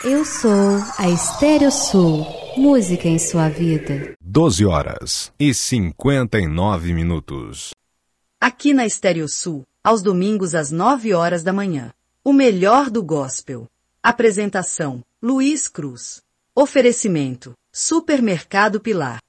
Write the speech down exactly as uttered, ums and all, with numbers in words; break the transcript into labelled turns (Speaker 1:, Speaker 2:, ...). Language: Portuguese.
Speaker 1: Eu sou a Estéreo Sul, música em sua vida.
Speaker 2: doze horas e cinquenta e nove minutos.
Speaker 3: Aqui na Estéreo Sul, aos domingos às nove horas da manhã. O melhor do gospel. Apresentação, Luiz Cruz. Oferecimento, Supermercado Pilar.